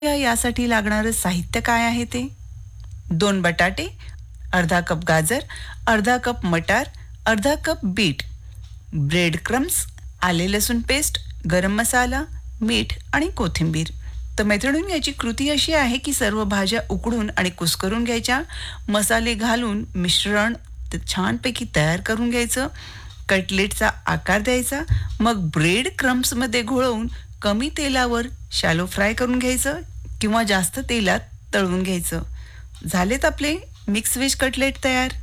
यासाठी लागणारं साहित्य काय आहे ते? 2 बटाटे, अर्धा कप गाजर, अर्धा कप मटार, अर्धा कप बीट, ब्रेड क्रम्स, आले लसूण पेस्ट, गरम मसाला, मीठ आणि कोथिंबीर. तर मैत्रिणींनो, याची कृती अशी आहे की सर्व भाज्या उकडून आणि कुस्करून घ्यायच्या, मसाले घालून मिश्रण छानपैकी तयार करून घ्यायचं, कटलेटचा आकार द्यायचा, मग ब्रेड क्रम्समध्ये घोळवून कमी तेलावर शॅलो फ्राय करून घ्यायचं किंवा जास्त तेलात तळून घ्यायचं. झालेत आपले मिक्स व्हेज कटलेट तयार.